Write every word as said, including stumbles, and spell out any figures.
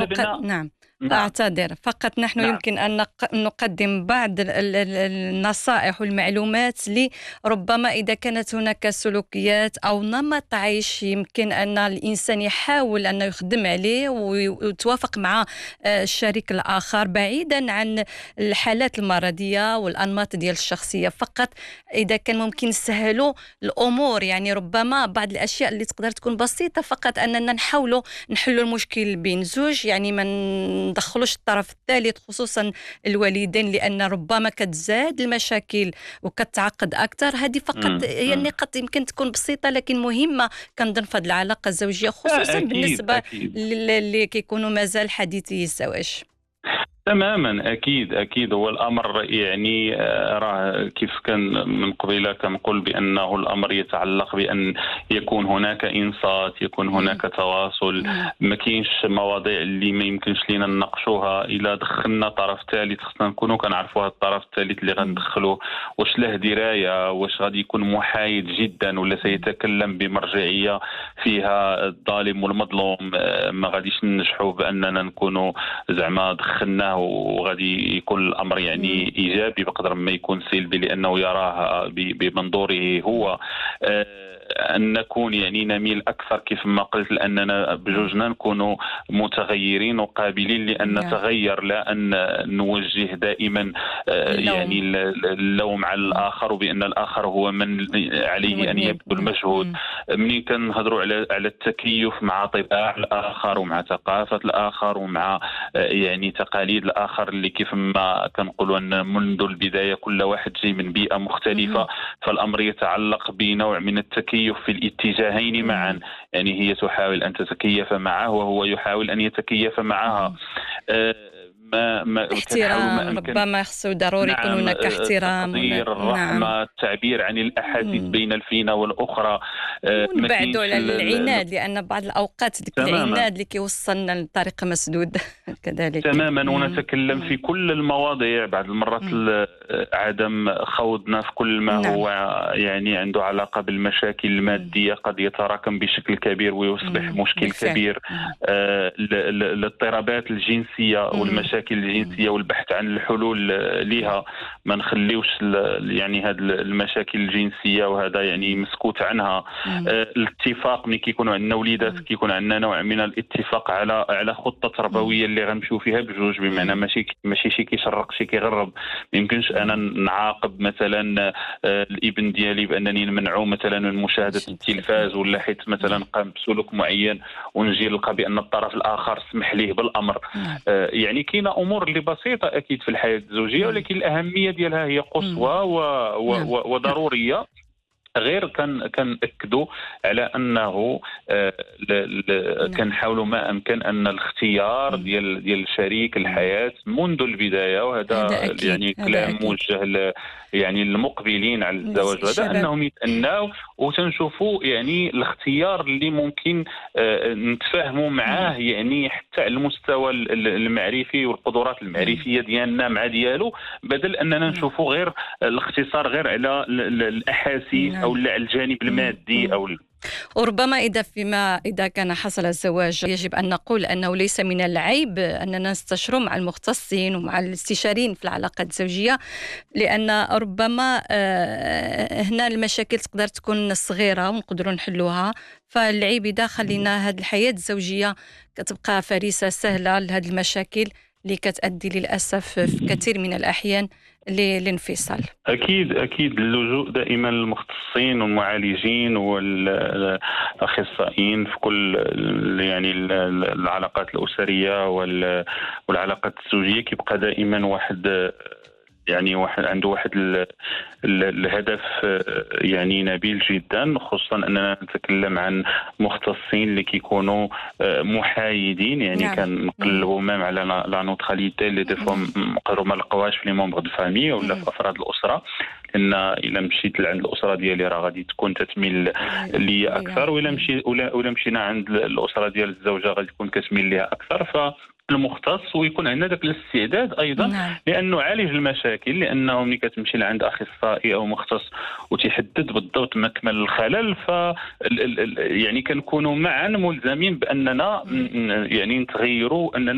فقط بنا. نعم، نعم. أعتذر، فقط نحن نعم. يمكن أن نق- نقدم بعض ال- ال- ال- النصائح والمعلومات اللي ربما إذا كانت هناك سلوكيات أو نمط عيش يمكن أن الإنسان يحاول أن يخدم عليه وي- ويتوافق مع آه، الشريك الآخر بعيدا عن الحالات المرضية والأنماط ديال الشخصية. فقط إذا كان ممكن نسهلوا الأمور، يعني ربما بعض الأشياء اللي تقدر تكون بسيطة، فقط أننا نحاولوا نحلوا المشكل بين زوج، يعني ما ندخلوش الطرف الثالث خصوصا الوالدين، لأن ربما كتزاد المشاكل وكتعقد أكثر. هذه فقط مم. هي مم. النقاط يمكن تكون بسيطة لكن مهمة كنظن في هذه العلاقة الزوجية، لا، خصوصا أكيد بالنسبة أكيد. لل- اللي كيكونوا مازال حديثي الزواج. تماما، اكيد اكيد. هو الامر يعني آه، راه كيف كان من قبيله كنقول بانه الامر يتعلق بان يكون هناك انصات، يكون هناك تواصل. مم. ما كاينش مواضيع اللي ما يمكنش لينا نناقشوها. الا دخلنا طرف ثالث خصنا نكونوا كنعرفوا هذا الطرف الثالث اللي غندخلوه واش له درايه، واش غادي يكون محايد جدا ولا سيتكلم بمرجعيه فيها الظالم والمظلوم. آه، ما غاديش ننجحوا باننا نكونوا زعما دخلناه وغادي يكون الامر يعني ايجابي بقدر ما يكون سلبي، لانه يراه ب- بمنظوره هو. آه، ان نكون يعني نميل اكثر كيف ما قلت، لاننا بجوجنا نكونوا متغيرين وقابلين لان نعم. نتغير، لا ان نوجه دائما آه، اللوم. يعني ال- اللوم على الاخر وبان الاخر هو من عليه ان المذنب. يبذل المجهود. مم. منين كنهضروا على على التكيف مع طباع الاخر ومع ثقافه الاخر ومع آه، يعني تقاليد الاخر، اللي كيف ما كنقولوا ان منذ البدايه كل واحد جاي من بيئه مختلفه، فالامر يتعلق بنوع من التكيف في الاتجاهين معا. يعني هي تحاول ان تتكيف معه وهو يحاول ان يتكيف معها. آه، ما ما كنحاول ما احترام، امكن. ربما خصو ضروري يكون نعم. هناك آه، احترام ولا- التقدير، نعم. الرحمه، التعبير عن الاحاسيس مم. بين الفينه والاخرى. آه، ما ونبعدوا كاينش على ال- ال- ال- العناد، لأن بعض الأوقات ديك تماما العناد اللي كيوصلنا لطريق مسدود كذلك. تماما. مم. ونتكلم في كل المواضيع. بعض المرات مم. ال- عدم خوضنا في كل ما نعم. هو يعني عنده علاقة بالمشاكل المادية قد يتراكم بشكل كبير ويصبح مم. مشكل بالفعل. كبير. مم. آه، ال- ال- الاضطرابات الجنسية مم. والمشاكل الجنسية والبحث عن الحلول لها. ما نخليوش ال- يعني هذه المشاكل الجنسية وهذا يعني مسكوت عنها. مم. آه، الاتفاق ملي كيكونوا عندنا وليدات كيكون عندنا نوع من الاتفاق على على خطة تربوية اللي غنمشيو فيها بجوج، بمعنى ماشي ماشي شي كيشرق شي كيغرب. ما يمكنش انا نعاقب مثلا آه، الابن ديالي بانني نمنعه مثلا من مشاهده التلفاز ولا حيت مثلا قام بسلوك معين ونجي نلقى بان الطرف الاخر سمح ليه بالامر. آه، يعني كاينه امور اللي بسيطه اكيد في الحياه الزوجيه، ولكن الاهميه ديالها هي قصوى و... و... و... وضروريه. غير كان كنأكدوا على انه آه، ل- ل- كنحاولوا ما امكن ان الاختيار ديال ديال شريك الحياه منذ البدايه، وهذا هذا أكيد. يعني هذا كلام أكيد. موجه ل- يعني المقبلين على الزواج، وهذا الشباب. انهم يتأناو وتنشوفوا يعني الاختيار اللي ممكن آه، نتفاهموا معاه، يعني حتى على المستوى ال- ال- المعرفي والقدرات المعرفيه ديالنا مع ديالو، بدل اننا نشوفوا غير الاختصار غير على ال- ال- الاحاسيس او على الجانب المادي او ال- وربما إذا فيما إذا كان حصل الزواج يجب أن نقول أنه ليس من العيب أننا نستشير مع المختصين ومع الاستشاريين في العلاقات الزوجية، لأن ربما آه، هنا المشاكل تقدر تكون صغيرة ونقدروا نحلوها. فالعيب إذا خلينا هذه الحياة الزوجية كتبقى فريسة سهلة لهذه المشاكل اللي كتؤدي للأسف في كثير من الأحيان للانفصال. اكيد اكيد. اللجوء دائما للمختصين والمعالجين والاخصائيين في كل ال- يعني ال- ال- العلاقات الاسريه وال- والعلاقات الزوجيه كيبقى دائما واحد يعني واحد عنده واحد ال ال الهدف يعني نبيل جدا، خصوصا اننا نتكلم عن مختصين اللي كيكونوا محايدين. يعني نعم. كنقلبوا مام على لا نوتراليتي اللي دي فوا نقدروا ما نلقاوهاش في لي مونبر دو فامي ولا في افراد الاسره، لان الا مشيت لعند الاسره ديالي راه غادي تكون تتميل ليا اكثر، ولا مشي ولا ولا مشينا عند الاسره ديال الزوجه غادي تكون كتميل ليها اكثر. ف المختص ويكون عندنا ذاك الاستعداد ايضا نعم. لانه نعالج المشاكل، لانه ملي كتمشي لعند اخصائي او مختص وتيحدد بالضبط مكمن الخلل، ف يعني كنكونوا معا ملزمين باننا يعني نتغيروا، اننا